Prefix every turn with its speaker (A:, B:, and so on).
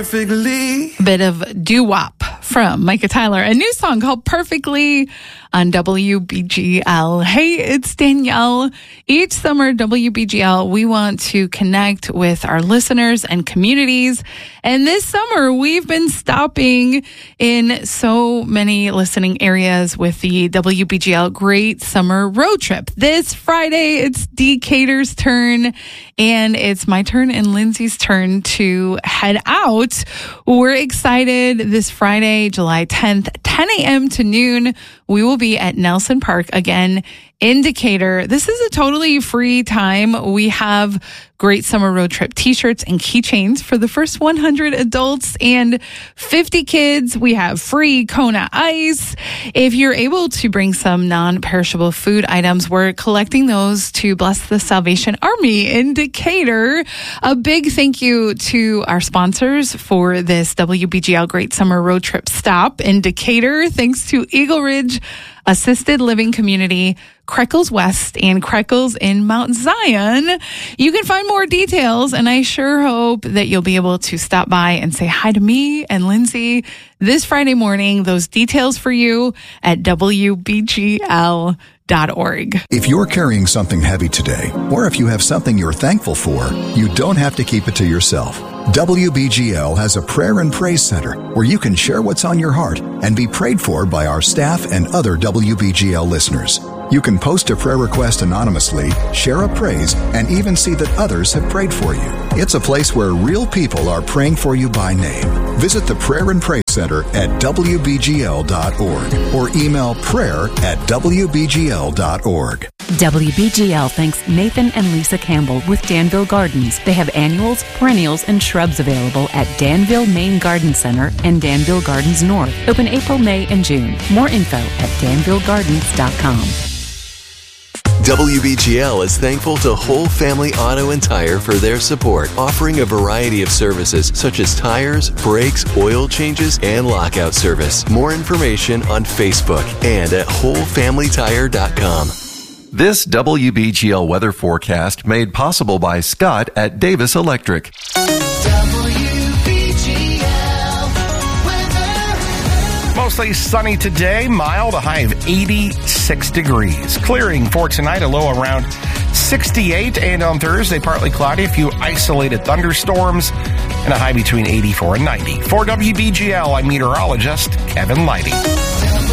A: perfectly.
B: Bit of doo-wop from Micah Tyler. A new song called Perfectly on WBGL. Hey, it's Danielle. Each summer, WBGL, we want to connect with our listeners and communities. And this summer, we've been stopping in so many listening areas with the WBGL Great Summer Road Trip. This Friday, it's Decatur's turn, and it's my turn and Lindsay's turn to head out. We're excited. This Friday, July 10th, 10 a.m. to noon, we will be at Nelson Park again in Decatur. This is a totally free time. We have Great Summer Road Trip t-shirts and keychains for the first 100 adults and 50 kids. We have free Kona ice. If you're able to bring some non-perishable food items, we're collecting those to bless the Salvation Army in Decatur. A big thank you to our sponsors for this WBGL Great Summer Road Trip stop in Decatur. Thanks to Eagle Ridge Assisted Living Community, Creckles West, and Creckles in Mount Zion. You can find more details, and I sure hope that you'll be able to stop by and say hi to me and Lindsay this Friday morning. Those details for you at WBGL.org.
C: If you're carrying something heavy today, or if you have something you're thankful for, you don't have to keep it to yourself. WBGL has a prayer and praise center where you can share what's on your heart and be prayed for by our staff and other WBGL listeners. You can post a prayer request anonymously, share a praise, and even see that others have prayed for you. It's a place where real people are praying for you by name. Visit the Prayer and Praise Center at WBGL.org or email prayer@WBGL.org.
D: WBGL thanks Nathan and Lisa Campbell with Danville Gardens. They have annuals, perennials, and shrubs available at Danville Main Garden Center and Danville Gardens North. Open April, May, and June. More info at danvillegardens.com.
E: WBGL is thankful to Whole Family Auto and Tire for their support, offering a variety of services such as tires, brakes, oil changes, and lockout service. More information on Facebook and at wholefamilytire.com.
F: This WBGL weather forecast made possible by Scott at Davis Electric.
G: Mostly sunny today, mild, a high of 86 degrees. Clearing for tonight, a low around 68, and on Thursday, partly cloudy, a few isolated thunderstorms, and a high between 84 and 90. For WBGL, I'm meteorologist Kevin Leidy.